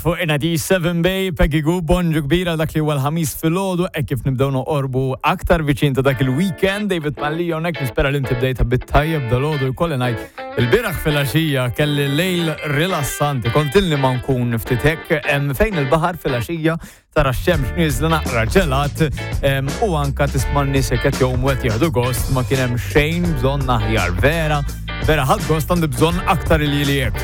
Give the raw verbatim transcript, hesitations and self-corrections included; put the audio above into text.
Fuq inadi seven Bay, Peggy Goo, bonġu kbira dak li huwa l-ħamis fil-ħodu, e kif nibdew noqorbu aktar viċin ta' dak il-weekend, David Malli hawnhekk nispera li inti bdejta bit-tajjeb dal-ħodu jkolli ngħid il-bieraħ fil-għaxija kelli lejl rilassanti, kontilni ma nkun ftit hekk fejn il-baħar fil-għaxija tara x-xemx nieżla naqra ġelat u anka tisma' n-nies qed jgħumu qed jieħdu gost ma kien hemm xejn bżonn aħjar vera, vera ħadd gost għandi bżonn aktar li li hekk.